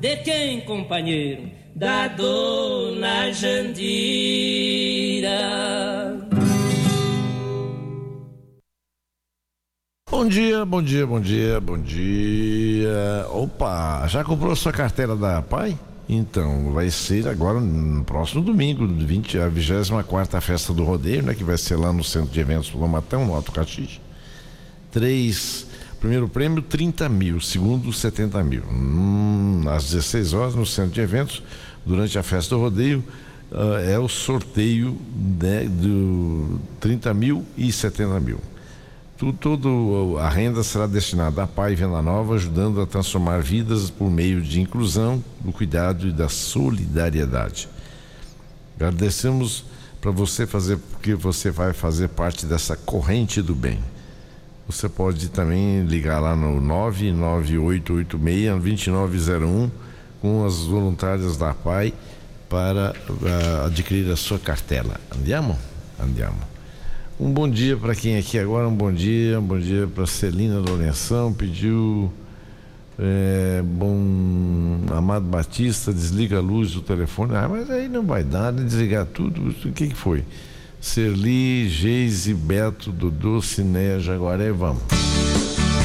de quem, companheiro? Da dona Jandira. Bom dia, bom dia, bom dia, bom dia. Opa, já comprou sua carteira da APAI? Então, vai ser agora no próximo domingo, a 24ª Festa do Rodeio, né? Que vai ser lá no Centro de Eventos do Lomatão, no Alto Caxias. Primeiro prêmio 30 mil, segundo 70 mil. Às 16 horas no Centro de Eventos, durante a Festa do Rodeio, é o sorteio, né, do 30 mil e 70 mil. Toda a renda será destinada à APAI Venda Nova, ajudando a transformar vidas por meio de inclusão, do cuidado e da solidariedade. Agradecemos para você porque você vai fazer parte dessa corrente do bem. Você pode também ligar lá no 99886-2901 com as voluntárias da APAI para adquirir a sua cartela. Andiamo? Andiamo. Um bom dia para quem aqui agora, um bom dia para Celina Lourenção, pediu Amado Batista, desliga a luz do telefone. Mas aí não vai dar, né? Desligar tudo. O que foi? Serli, Geise, Beto, Dodô, Ciné, Jaguaré, vamos.